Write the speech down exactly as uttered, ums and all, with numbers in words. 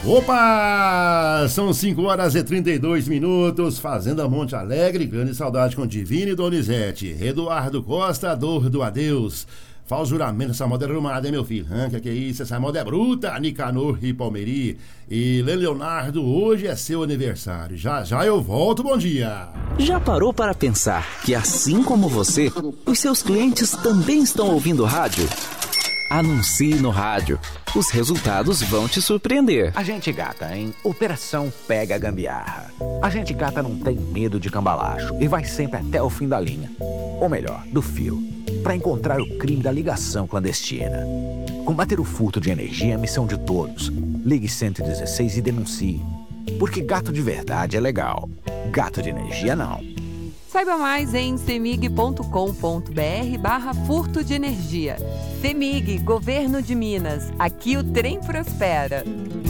Opa! São cinco horas e trinta e dois minutos. Fazenda Monte Alegre, grande saudade com Divine e Donizete. Eduardo Costa, dor do adeus. Faz o juramento, essa moda é arrumada, hein, meu filho? Hã, que que é isso? Essa moda é bruta, Nicanor e Palmeri. E Leonardo, hoje é seu aniversário. Já já eu volto, bom dia. Já parou para pensar que, assim como você, os seus clientes também estão ouvindo rádio? Anuncie no rádio. Os resultados vão te surpreender. A Gente Gata, em Operação Pega Gambiarra. A Gente Gata não tem medo de cambalacho e vai sempre até o fim da linha. Ou melhor, do fio, para encontrar o crime da ligação clandestina. Combater o furto de energia é a missão de todos. Ligue cento e dezesseis e denuncie. Porque gato de verdade é legal. Gato de energia não. Saiba mais em cemig ponto com ponto br barra furto de energia. Cemig, Governo de Minas. Aqui o trem prospera.